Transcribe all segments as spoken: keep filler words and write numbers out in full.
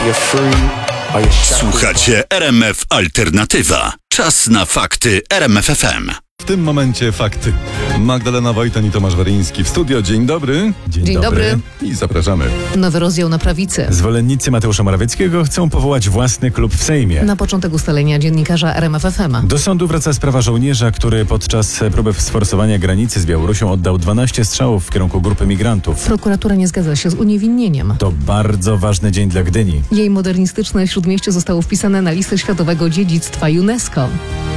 Słuchacie R M F Alternatywa. Czas na fakty R M F F M. W tym momencie fakty. Magdalena Wojtan i Tomasz Weryński w studio. Dzień dobry. Dzień, Dzień dobry. dobry. I zapraszamy. Nowy rozdział na prawicy. Zwolennicy Mateusza Morawieckiego chcą powołać własny klub w Sejmie. Na początek ustalenia dziennikarza R M F F M. Do sądu wraca sprawa żołnierza, który podczas próby sforsowania granicy z Białorusią oddał dwanaście strzałów w kierunku grupy migrantów. Prokuratura nie zgadza się z uniewinnieniem. To bardzo ważny dzień dla Gdyni. Jej modernistyczne śródmieście zostało wpisane na listę Światowego Dziedzictwa UNESCO.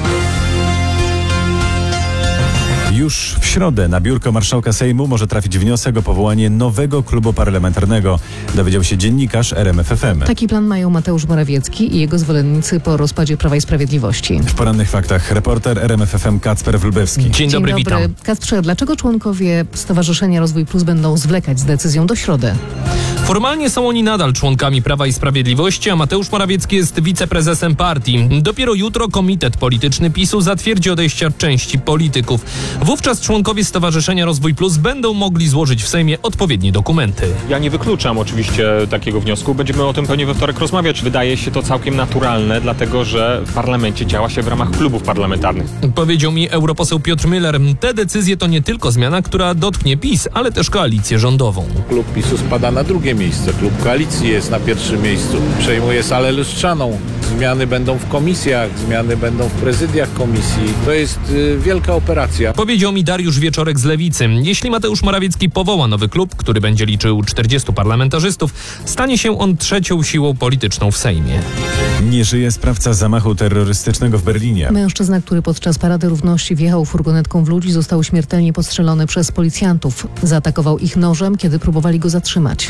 Już w środę na biurko marszałka Sejmu może trafić wniosek o powołanie nowego klubu parlamentarnego, dowiedział się dziennikarz R M F F M. Taki plan mają Mateusz Morawiecki i jego zwolennicy po rozpadzie Prawa i Sprawiedliwości. W porannych faktach reporter R M F F M Kacper Wróblewski. Dzień, Dzień dobry, dobry, witam. Kacprze, dlaczego członkowie Stowarzyszenia Rozwój Plus będą zwlekać z decyzją do środy? Formalnie są oni nadal członkami Prawa i Sprawiedliwości, a Mateusz Morawiecki jest wiceprezesem partii. Dopiero jutro Komitet Polityczny PiSu zatwierdzi odejście części polityków. Wówczas członkowie Stowarzyszenia Rozwój Plus będą mogli złożyć w Sejmie odpowiednie dokumenty. Ja nie wykluczam oczywiście takiego wniosku. Będziemy o tym pewnie we wtorek rozmawiać. Wydaje się to całkiem naturalne, dlatego że w parlamencie działa się w ramach klubów parlamentarnych. Powiedział mi europoseł Piotr Müller. Te decyzje to nie tylko zmiana, która dotknie PiS, ale też koalicję rządową. Klub PiSu spada na drugie miejsce. Klub Koalicji jest na pierwszym miejscu. Przejmuje salę lustrzaną. Zmiany będą w komisjach, zmiany będą w prezydiach komisji. To jest y, wielka operacja. Powiedział mi Dariusz Wieczorek z Lewicy. Jeśli Mateusz Morawiecki powoła nowy klub, który będzie liczył czterdziestu parlamentarzystów, stanie się on trzecią siłą polityczną w Sejmie. Nie żyje sprawca zamachu terrorystycznego w Berlinie. Mężczyzna, który podczas Parady Równości wjechał furgonetką w ludzi, został śmiertelnie postrzelony przez policjantów. Zaatakował ich nożem, kiedy próbowali go zatrzymać.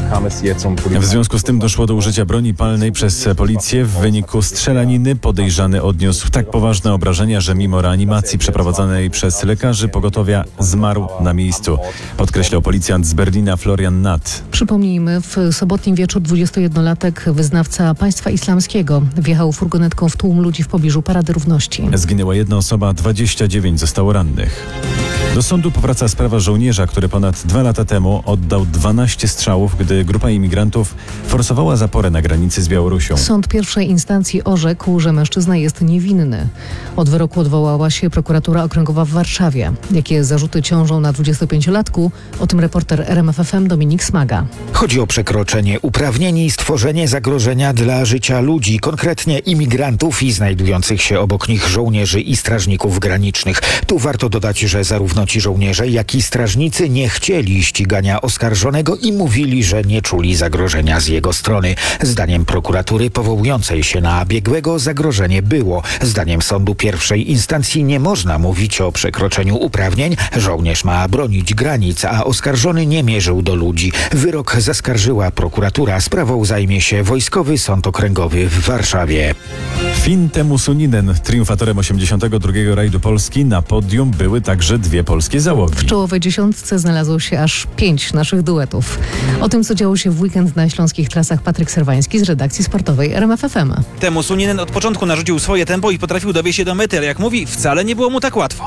W związku z tym doszło do użycia broni palnej przez policję. W wyniku strzelaniny podejrzany odniósł tak poważne obrażenia, że mimo reanimacji przeprowadzonej przez lekarzy pogotowia zmarł na miejscu, podkreślał policjant z Berlina Florian Natt. Przypomnijmy, w sobotni wieczór dwudziestojednolatek, wyznawca państwa islamskiego, wjechał furgonetką w tłum ludzi w pobliżu Parady Równości. Zginęła jedna osoba, dwadzieścia dziewięć zostało rannych. Do sądu powraca sprawa żołnierza, który ponad dwa lata temu oddał dwanaście strzałów, gdy grupa imigrantów forsowała zaporę na granicy z Białorusią. Sąd pierwszej instancji orzekł, że mężczyzna jest niewinny. Od wyroku odwołała się prokuratura okręgowa w Warszawie. Jakie zarzuty ciążą na dwudziestopięciolatku? O tym reporter R M F F M Dominik Smaga. Chodzi o przekroczenie uprawnień i stworzenie zagrożenia dla życia ludzi, konkretnie imigrantów i znajdujących się obok nich żołnierzy i strażników granicznych. Tu warto dodać, że zarówno ci żołnierze, jak i strażnicy nie chcieli ścigania oskarżonego i mówili, że nie czuli zagrożenia z jego strony. Zdaniem prokuratury powołującej się na biegłego zagrożenie było. Zdaniem sądu pierwszej instancji nie można mówić o przekroczeniu uprawnień. Żołnierz ma bronić granic, a oskarżony nie mierzył do ludzi. Wyrok zaskarżyła prokuratura. Sprawą zajmie się Wojskowy Sąd Okręgowy w Warszawie. Finn Teemu Suninen, triumfatorem osiemdziesiątego drugiego rajdu Polski, na podium były także dwie polskie załogi. W czołowej dziesiątce znalazło się aż pięć naszych duetów. O tym, co działo się w weekend na śląskich trasach, Patryk Serwański z redakcji sportowej R M F F M. Teemu Suninen od początku narzucił swoje tempo i potrafił dowieść się do mety, ale jak mówi, wcale nie było mu tak łatwo.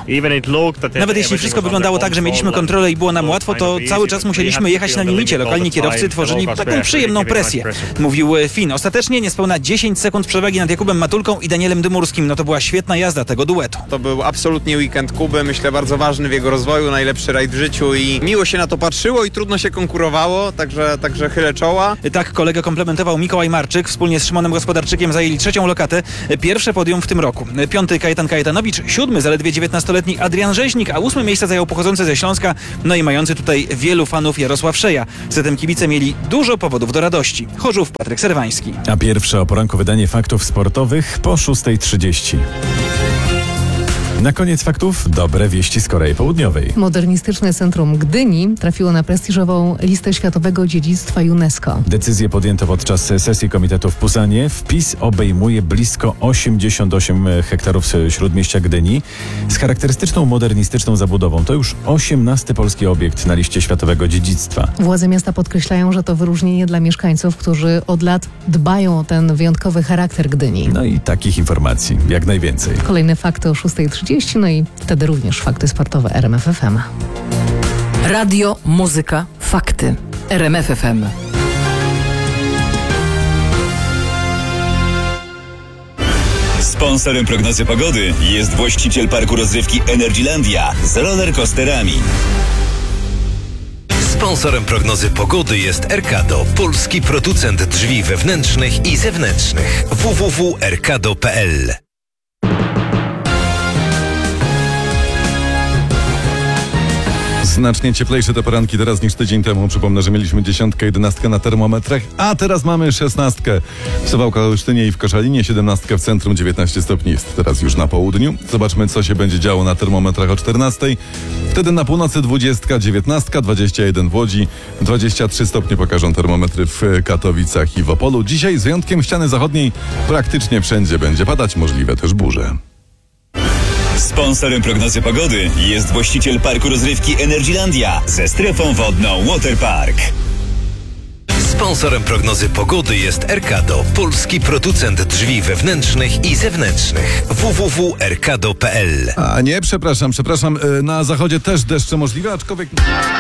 Nawet jeśli wszystko wyglądało tak, że mieliśmy kontrolę i było nam łatwo, to cały czas musieliśmy jechać na limicie. Lokalni kierowcy tworzyli taką przyjemną presję. Mówił Finn. Ostatecznie niespełna dziesięć sekund przewagi nad Jakubem Matulką i Danielem Dymurskim. No to była świetna jazda tego duetu. To był absolutnie weekend Kuby, myślę bardzo ważny w jego rozwoju, najlepszy rajd w życiu i miło się na to patrzyło i trudno się konkurowało, także, także chylę czoła. Tak kolega komplementował Mikołaj Marczyk. Wspólnie z Szymonem Gospodarczykiem zajęli trzecią lokatę. Pierwsze podium w tym roku. Piąty Kajetan Kajetanowicz, siódmy zaledwie dziewiętnastoletni Adrian Rzeźnik, a ósme miejsce zajął pochodzący ze Śląska, no i mający tutaj wielu fanów Jarosław Szeja. Zatem kibice mieli dużo powodów do radości. Chorzów, Patryk Serwański. A pierwsze o poranku wydanie faktów sportowych po szóstej trzydzieści. Na koniec faktów dobre wieści z Korei Południowej. Modernistyczne centrum Gdyni trafiło na prestiżową listę Światowego Dziedzictwa UNESCO. Decyzję podjęto podczas sesji komitetu w Pusanie. Wpis obejmuje blisko osiemdziesiąt osiem hektarów śródmieścia Gdyni z charakterystyczną modernistyczną zabudową. To już osiemnasty polski obiekt na liście Światowego Dziedzictwa. Władze miasta podkreślają, że to wyróżnienie dla mieszkańców, którzy od lat dbają o ten wyjątkowy charakter Gdyni. No i takich informacji jak najwięcej. Kolejne fakty o szóstej trzydzieści, no i wtedy również fakty sportowe R M F F M. Radio, muzyka, fakty. R M F F M. Sponsorem prognozy pogody jest właściciel parku rozrywki Energylandia z rollercoasterami. Sponsorem prognozy pogody jest Erkado, polski producent drzwi wewnętrznych i zewnętrznych. w w w kropka erkado kropka p l. Znacznie cieplejsze te poranki teraz niż tydzień temu. Przypomnę, że mieliśmy dziesiątkę, jedenastkę na termometrach, a teraz mamy szesnastkę w Suwałku-Olsztynie i w Koszalinie, siedemnastkę w centrum, dziewiętnaście stopni jest teraz już na południu. Zobaczmy, co się będzie działo na termometrach o czternastej. Wtedy na północy dwudziestka, dziewiętnastka, dwadzieścia jeden w Łodzi, dwadzieścia trzy stopnie pokażą termometry w Katowicach i w Opolu. Dzisiaj z wyjątkiem ściany zachodniej praktycznie wszędzie będzie padać, możliwe też burze. Sponsorem prognozy pogody jest właściciel parku rozrywki Energylandia ze strefą wodną Waterpark. Sponsorem prognozy pogody jest Erkado, polski producent drzwi wewnętrznych i zewnętrznych. w w w kropka erkado kropka p l. A nie, przepraszam, przepraszam, na zachodzie też deszcze możliwe, aczkolwiek...